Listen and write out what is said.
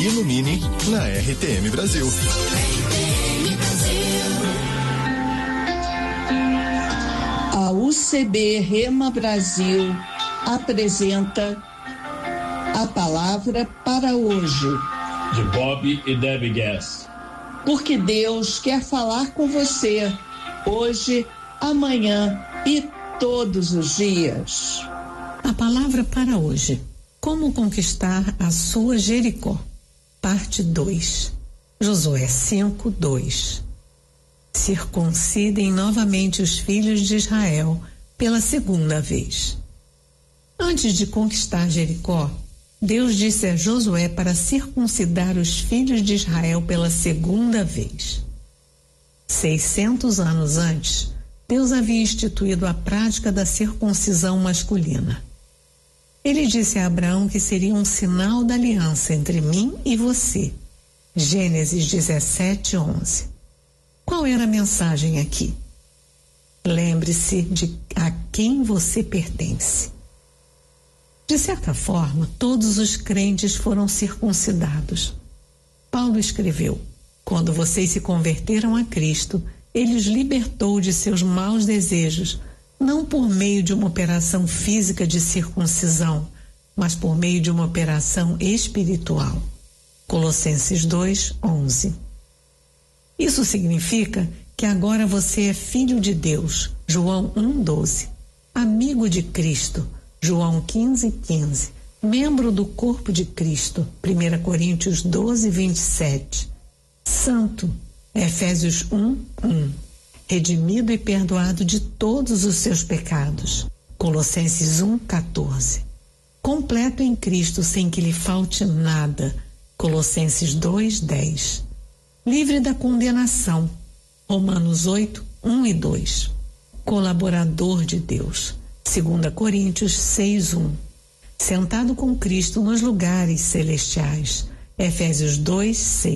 e no Mini, na RTM Brasil. A UCB Rema Brasil apresenta a palavra para hoje, de Bob e Debbie Gass. Porque Deus quer falar com você hoje, amanhã e todos os dias. A palavra para hoje: como conquistar a sua Jericó, parte 2. Josué 5:2. Circuncidem novamente os filhos de Israel pela segunda vez. Antes de conquistar Jericó, Deus disse a Josué para circuncidar os filhos de Israel pela segunda vez. 600 anos antes, Deus havia instituído a prática da circuncisão masculina. Ele disse a Abraão que seria um sinal da aliança entre mim e você. Gênesis 17:11. Qual era a mensagem aqui? Lembre-se de a quem você pertence. De certa forma, todos os crentes foram circuncidados. Paulo escreveu: quando vocês se converteram a Cristo, Ele os libertou de seus maus desejos, não por meio de uma operação física de circuncisão, mas por meio de uma operação espiritual. Colossenses 2:11. Isso significa que agora você é filho de Deus, João 1:12, amigo de Cristo, João 15:15, membro do corpo de Cristo, 1 Coríntios 12:27, santo, Efésios 1:1, redimido e perdoado de todos os seus pecados, Colossenses 1:14, completo em Cristo sem que lhe falte nada, Colossenses 2:10, livre da condenação, Romanos 8:1 e 2, colaborador de Deus, 2 Coríntios 6:1, sentado com Cristo nos lugares celestiais, Efésios 2:6.